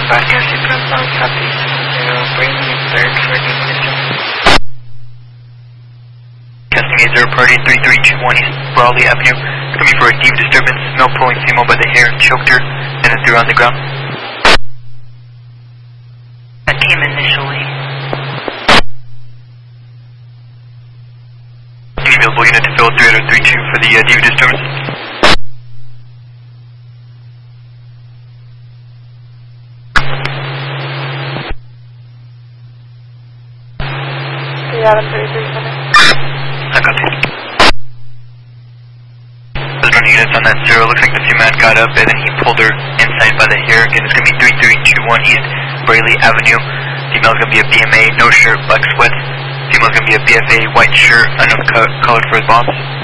Baguio, seatbelt on, copy. 0, 3rd for ignition. Testing a 0 priority 3321 East Brawley Avenue. It's going to be for a deep disturbance, male pulling female by the hair, choked her, and then threw her on the ground. That came initially. Available unit to fill 3032 for the deep disturbance. I got it. There's running units on that 0. Looks like the female got up and then he pulled her inside by the hair. Again, it's going to be 3321 East Braley Avenue. Female's going to be a BMA, no shirt, black sweats. Female's going to be a BFA, white shirt, unknown color for his bombs.